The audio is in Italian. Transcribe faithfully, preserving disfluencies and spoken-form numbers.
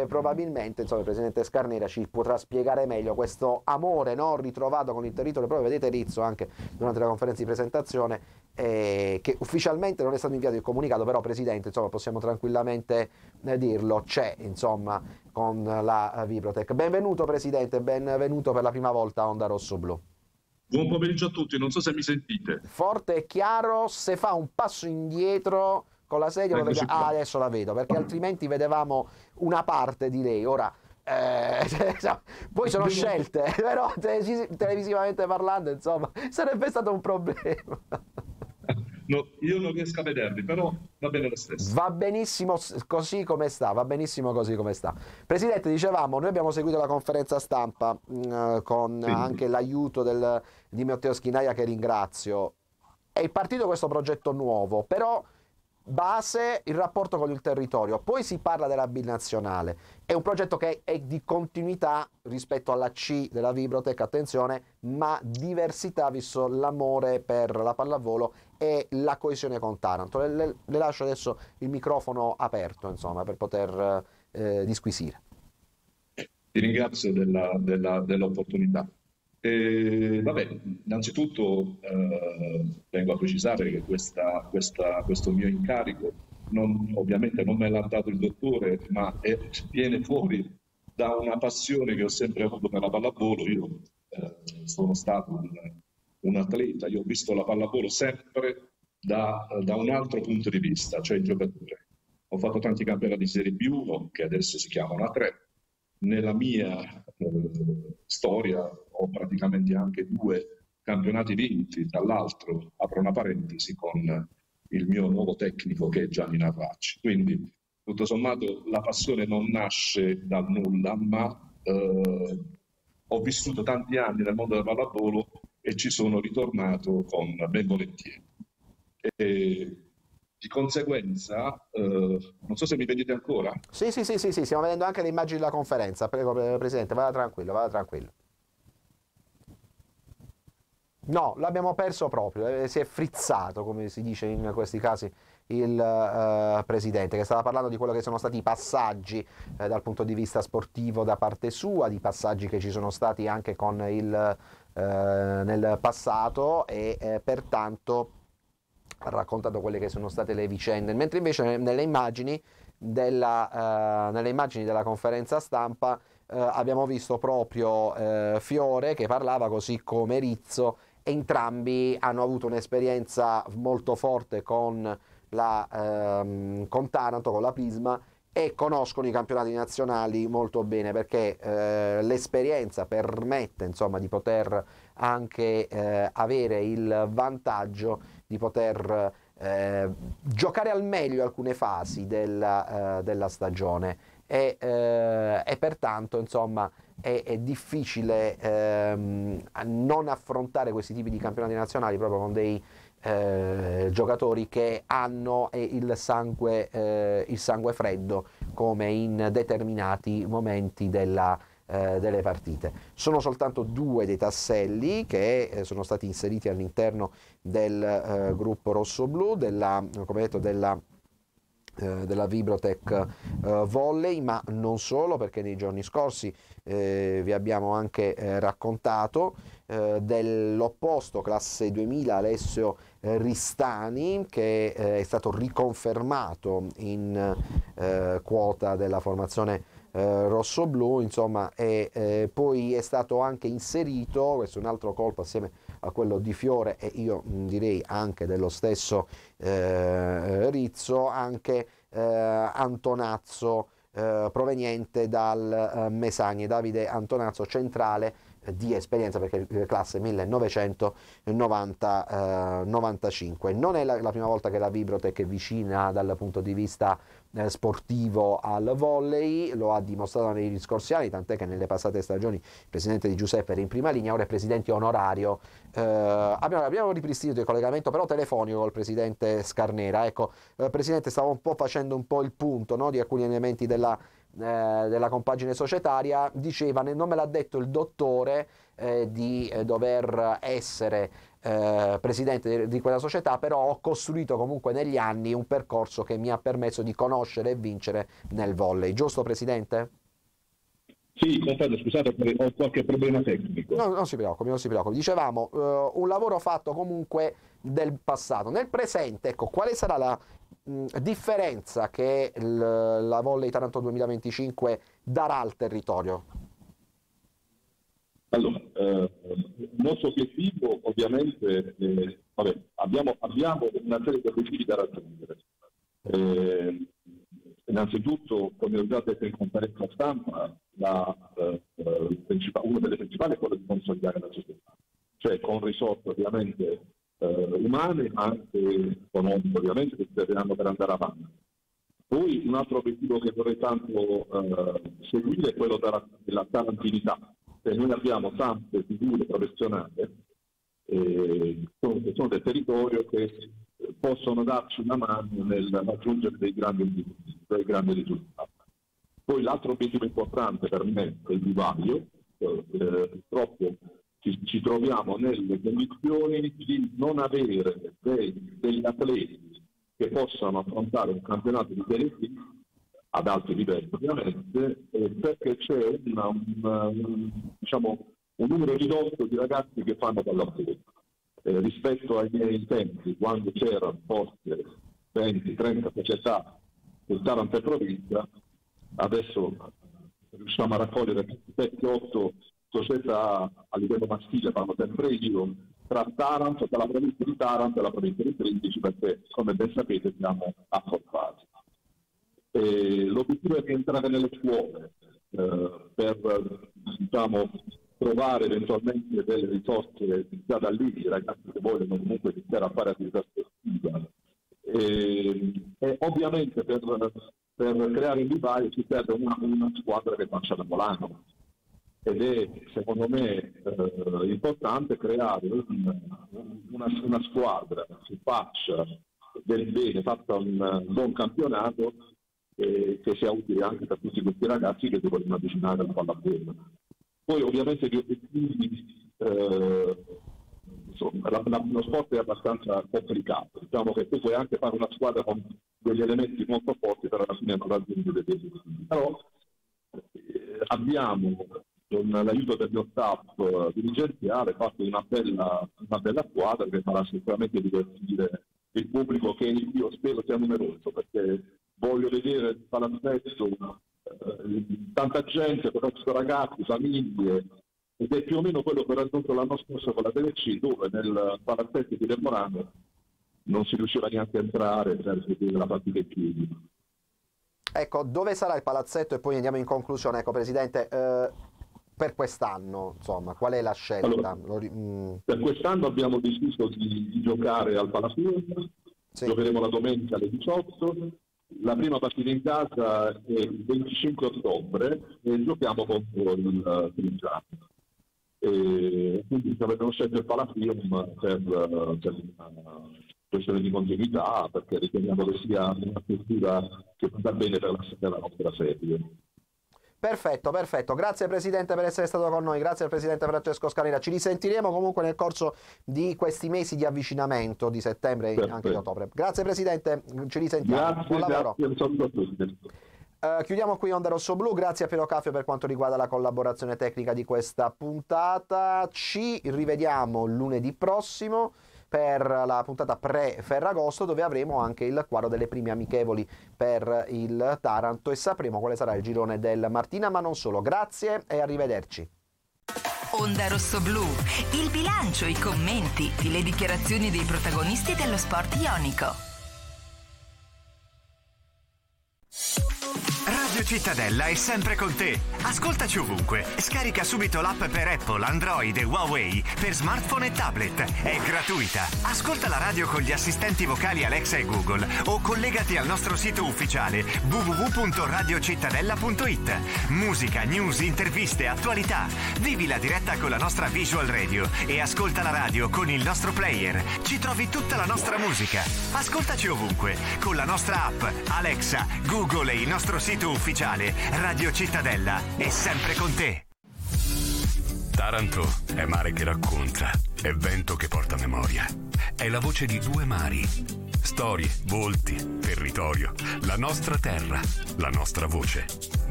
e probabilmente insomma il presidente Scarnera ci potrà spiegare meglio questo amore, no, ritrovato con il territorio. Proprio vedete Rizzo anche durante la conferenza di presentazione, eh, che ufficialmente non è stato inviato il comunicato, però presidente insomma possiamo tranquillamente eh, dirlo, c'è insomma con la Vibrotech. Benvenuto presidente, benvenuto per la prima volta a Onda Rosso Blu. Buon pomeriggio a tutti, non so se mi sentite. Forte e chiaro, se fa un passo indietro con la sedia lo vediamo. Ah, adesso la vedo, perché altrimenti vedevamo una parte di lei. Ora, eh, poi sono scelte, però televisivamente parlando, insomma, sarebbe stato un problema. No, io non riesco a vederli, però va bene lo stesso. Va benissimo così come sta, va benissimo così come sta. Presidente, dicevamo, noi abbiamo seguito la conferenza stampa mh, con Sì. anche l'aiuto del, di Matteo Schinaia, che ringrazio. È partito questo progetto nuovo, però base il rapporto con il territorio, poi si parla della binazionale, è un progetto che è di continuità rispetto alla C della Vibrotech, attenzione, ma diversità visto l'amore per la pallavolo e la coesione con Taranto. Le, le, le lascio adesso il microfono aperto, insomma, per poter eh, disquisire. Ti ringrazio della, della, dell'opportunità. E, vabbè, innanzitutto eh, vengo a precisare che questa, questa, questo mio incarico non, ovviamente non me l'ha dato il dottore, ma è, viene fuori da una passione che ho sempre avuto per la pallavolo. Io eh, sono stato un, un atleta, io ho visto la pallavolo sempre da, da un altro punto di vista, cioè il giocatore. Ho fatto tanti campionati di Serie B uno, che adesso si chiamano A tre. Nella mia eh, storia ho praticamente anche due campionati vinti, tra l'altro apro una parentesi con il mio nuovo tecnico che è Gianni Narvacci. Quindi tutto sommato la passione non nasce dal nulla, ma eh, ho vissuto tanti anni nel mondo del pallavolo e ci sono ritornato con ben volentieri. E, di conseguenza, eh, non so se mi vedete ancora. Sì, sì, sì, sì, sì, stiamo vedendo anche le immagini della conferenza. Prego, presidente, vada tranquillo, vada tranquillo. No, l'abbiamo perso proprio, eh, si è frizzato, come si dice in questi casi, il eh, presidente, che stava parlando di quello che sono stati i passaggi eh, dal punto di vista sportivo da parte sua, di passaggi che ci sono stati anche con il, eh, nel passato e eh, pertanto ha raccontato quelle che sono state le vicende, mentre invece nelle immagini della, eh, nelle immagini della conferenza stampa eh, abbiamo visto proprio eh, Fiore che parlava, così come Rizzo. Entrambi hanno avuto un'esperienza molto forte con, la, ehm, con Taranto, con la Prisma, e conoscono i campionati nazionali molto bene, perché eh, l'esperienza permette insomma di poter anche eh, avere il vantaggio di poter eh, giocare al meglio alcune fasi della, eh, della stagione e, eh, e pertanto insomma è, è difficile ehm, non affrontare questi tipi di campionati nazionali proprio con dei eh, giocatori che hanno eh, il, sangue, eh, il sangue freddo, come in determinati momenti della, eh, delle partite. Sono soltanto due dei tasselli che eh, sono stati inseriti all'interno del eh, gruppo rosso-blu, della, come detto, della Eh, della Vibrotech eh, Volley, ma non solo, perché nei giorni scorsi eh, vi abbiamo anche eh, raccontato eh, dell'opposto classe duemila Alessio eh, Ristani, che eh, è stato riconfermato in eh, quota della formazione eh, rosso-blu, insomma, e eh, poi è stato anche inserito, questo è un altro colpo assieme a quello di Fiore e io mh, direi anche dello stesso eh, Rizzo, anche eh, Antonazzo eh, proveniente dal eh, Mesagni, Davide Antonazzo, centrale eh, di esperienza, perché è classe millenovecentonovantacinque. Non è la, la prima volta che la Vibrotech è vicina dal punto di vista eh, sportivo al volley, lo ha dimostrato negli scorsi anni, tant'è che nelle passate stagioni il presidente Di Giuseppe era in prima linea, ora è presidente onorario. Eh, abbiamo, abbiamo ripristinato il collegamento però telefonico col presidente Scarnera. Ecco, eh, presidente, stavo un po' facendo un po' il punto, no, di alcuni elementi della, eh, della compagine societaria. Diceva, non me l'ha detto il dottore, eh, di eh, dover essere eh, presidente di quella società, però ho costruito comunque negli anni un percorso che mi ha permesso di conoscere e vincere nel volley. Giusto, presidente? Sì, confermo, scusate, ho qualche problema tecnico. No, non si preoccupi, non si preoccupi. Dicevamo, eh, un lavoro fatto comunque del passato. Nel presente, ecco, quale sarà la mh, differenza che il, la Volley Taranto duemilaventicinque darà al territorio? Allora, eh, il nostro obiettivo ovviamente, eh, vabbè, abbiamo, abbiamo una serie di obiettivi da raggiungere. Eh, innanzitutto, come ho già detto in conferenza stampa, la, eh, una delle principali è quella di consolidare la società, cioè con risorse ovviamente eh, umane, ma anche economiche ovviamente, che serviranno per andare avanti. Poi un altro obiettivo che vorrei tanto eh, seguire è quello della, della tarantinità. Cioè, noi abbiamo tante figure professionali eh, che sono del territorio che possono darci una mano nel raggiungere dei grandi, dei grandi risultati. Poi l'altro obiettivo importante per me è il vivaio. Eh, purtroppo ci, ci troviamo nelle condizioni di non avere dei, degli atleti che possano affrontare un campionato di Serie C ad alti livelli ovviamente, eh, perché c'è una, una, un, diciamo, un numero ridotto di ragazzi che fanno pallavolo. Eh, rispetto ai miei tempi, quando c'erano forse venti trenta società del Taranto e provincia, adesso riusciamo a raccogliere sette otto società a livello maschile, parlo sempre io, tra Taranto, dalla provincia di Taranto e la provincia di Brindisi, perché come ben sapete siamo accorpati. E l'obiettivo è rientrare nelle scuole eh, per diciamo, trovare eventualmente delle risorse già da lì, i ragazzi che vogliono comunque iniziare a fare attività sportiva. E, e ovviamente per, per creare il vivaio ci serve una, una squadra che faccia da volano, ed è secondo me eh, importante creare una, una, una squadra che faccia del bene, fatta un buon campionato, eh, che sia utile anche per tutti questi ragazzi che si vogliono avvicinare alla pallavolo. Poi ovviamente gli obiettivi, eh, insomma, la, la, lo sport è abbastanza complicato, diciamo che tu puoi anche fare una squadra con degli elementi molto forti, però alla fine non raggiungi dei obiettivi. Però eh, abbiamo con l'aiuto del mio staff uh, dirigenziale fatto una bella, una bella squadra che farà sicuramente divertire il pubblico, che io spero sia numeroso, perché voglio vedere il palazzetto, uh, tanta gente, però ragazzi, famiglie, ed è più o meno quello che ho raggiunto l'anno scorso con la Serie C, dove nel palazzetto di Lemorano non si riusciva neanche a entrare per vedere la partita in piedi. Ecco, dove sarà il palazzetto? E poi andiamo in conclusione. Ecco, Presidente, eh, per quest'anno, insomma, qual è la scelta? Allora, Lo, mm. Per quest'anno abbiamo deciso di, di giocare al Palafiume, sì. Giocheremo la domenica alle diciotto, la prima partita in casa è il venticinque ottobre e giochiamo contro il Trigiano. E quindi abbiamo scelto il Palafiume per, per una questione di continuità, perché riteniamo che sia una struttura che va bene per la, per la nostra serie. Perfetto, perfetto. Grazie Presidente per essere stato con noi, grazie al Presidente Francesco Scarina. Ci risentiremo comunque nel corso di questi mesi di avvicinamento di settembre e anche di ottobre. Grazie Presidente, ci risentiamo. Grazie, Buon lavoro. Grazie. Uh, chiudiamo qui Onda Rosso Blu, grazie a Piero Caffio per quanto riguarda la collaborazione tecnica di questa puntata. Ci rivediamo lunedì prossimo per la puntata pre-Ferragosto, dove avremo anche il quadro delle prime amichevoli per il Taranto e sapremo quale sarà il girone del Martina, ma non solo. Grazie e arrivederci. Onda Rosso Blu, il bilancio, i commenti, le dichiarazioni dei protagonisti dello sport ionico. Radio Cittadella è sempre con te. Ascoltaci ovunque. Scarica subito l'app per Apple, Android e Huawei per smartphone e tablet. È gratuita. Ascolta la radio con gli assistenti vocali Alexa e Google o collegati al nostro sito ufficiale w w w punto radio cittadella punto it. Musica, news, interviste, attualità. Vivi la diretta con la nostra Visual Radio e ascolta la radio con il nostro player. Ci trovi tutta la nostra musica. Ascoltaci ovunque con la nostra app Alexa, Google e il nostro sito ufficiale. Radio Cittadella è sempre con te. Taranto è mare che racconta, è vento che porta memoria. È la voce di due mari. Storie, volti, territorio. La nostra terra, la nostra voce.